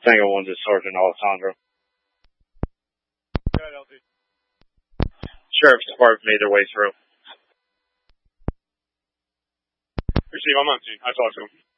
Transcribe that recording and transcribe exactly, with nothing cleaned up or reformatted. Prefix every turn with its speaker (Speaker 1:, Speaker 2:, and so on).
Speaker 1: Tango one to Sergeant Alessandro.
Speaker 2: Go ahead, L T.
Speaker 1: Sheriff's Department made their way through.
Speaker 2: Receive, I'm on scene. I talked to him.